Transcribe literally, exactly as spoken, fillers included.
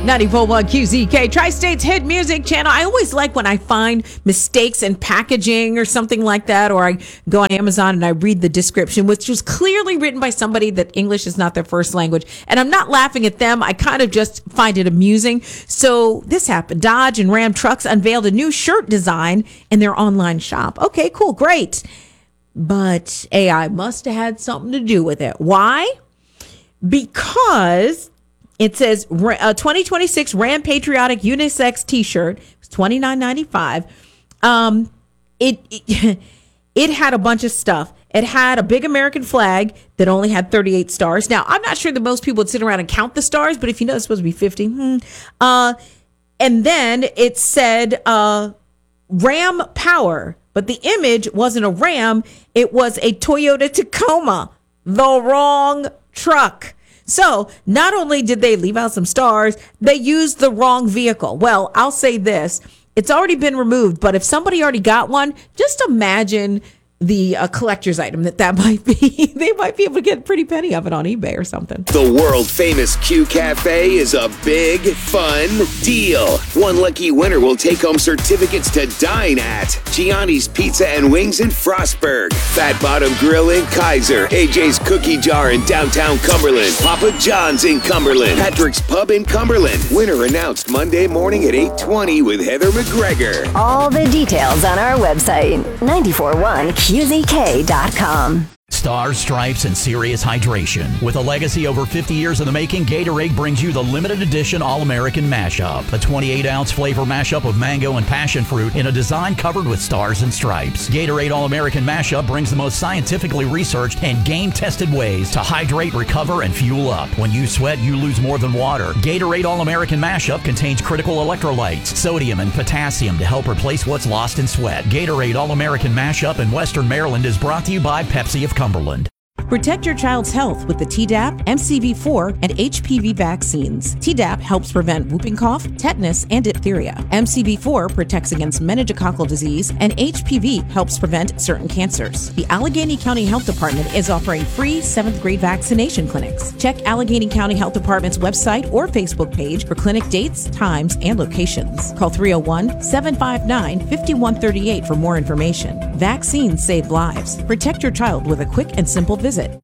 ninety-four point one Q Z K, Tri-State's hit music channel. I always like when I find mistakes in packaging or something like that, or I go on Amazon and I read the description, which was clearly written by somebody that English is not their first language. And I'm not laughing at them. I kind of just find it amusing. So this happened. Dodge and Ram trucks unveiled a new shirt design in their online shop. Okay, cool, great. But A I must have had something to do with it. Why? Because it says a twenty twenty-six Ram Patriotic Unisex T-shirt. It's twenty-nine ninety-five. Um, it, it it had a bunch of stuff. It had a big American flag that only had thirty-eight stars. Now, I'm not sure that most people would sit around and count the stars, but if you know it's supposed to be fifty. Hmm. Uh, and then it said uh, Ram Power, but the image wasn't a Ram. It was a Toyota Tacoma, the wrong truck. So not only did they leave out some stars, they used the wrong vehicle. Well, I'll say this. It's already been removed, but if somebody already got one, just imagine the uh, collector's item that that might be. They might be able to get a pretty penny of it on eBay or something. The world famous Q Cafe is a big, fun deal. One lucky winner will take home certificates to dine at Gianni's Pizza and Wings in Frostburg, Fat Bottom Grill in Kaiser, A J's Cookie Jar in downtown Cumberland, Papa John's in Cumberland, Patrick's Pub in Cumberland. Winner announced Monday morning at eight twenty with Heather McGregor. All the details on our website, ninety-four point one Q Z K dot com. Stars, Stripes, and serious hydration. With a legacy over fifty years in the making, Gatorade brings you the limited edition All-American Mashup. A twenty-eight ounce flavor mashup of mango and passion fruit in a design covered with stars and stripes. Gatorade All-American Mashup brings the most scientifically researched and game-tested ways to hydrate, recover, and fuel up. When you sweat, you lose more than water. Gatorade All-American Mashup contains critical electrolytes, sodium, and potassium to help replace what's lost in sweat. Gatorade All-American Mashup in Western Maryland is brought to you by Pepsi of Cumberland. Protect your child's health with the Tdap, M C V four, and H P V vaccines. Tdap helps prevent whooping cough, tetanus, and diphtheria. M C V four protects against meningococcal disease, and H P V helps prevent certain cancers. The Allegheny County Health Department is offering free seventh grade vaccination clinics. Check Allegheny County Health Department's website or Facebook page for clinic dates, times, and locations. Call three oh one, seven five nine, five one three eight for more information. Vaccines save lives. Protect your child with a quick and simple visit.